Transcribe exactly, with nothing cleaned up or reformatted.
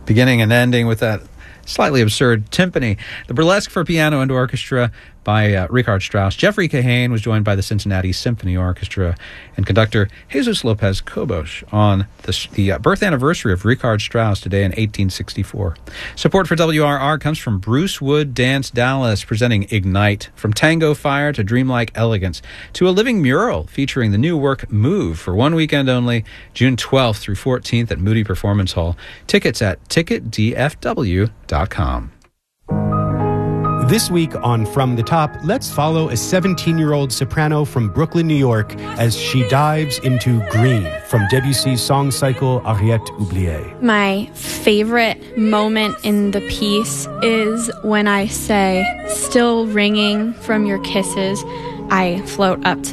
beginning and ending with that slightly absurd timpani. The Burlesque for Piano and Orchestra by uh, Richard Strauss. Jeffrey Kahane was joined by the Cincinnati Symphony Orchestra and conductor Jesus Lopez Cobos on the, the uh, birth anniversary of Richard Strauss today in eighteen sixty-four. Support for W R R comes from Bruce Wood Dance Dallas, presenting Ignite. From tango fire to dreamlike elegance to a living mural featuring the new work Move for one weekend only, June twelfth through fourteenth at Moody Performance Hall. Tickets at ticket d f w dot com. This week on From the Top, let's follow a seventeen-year-old soprano from Brooklyn, New York, as she dives into Green from Debussy's song cycle Ariette Oubliée. My favorite moment in the piece is when I say, "Still ringing from your kisses, I float up to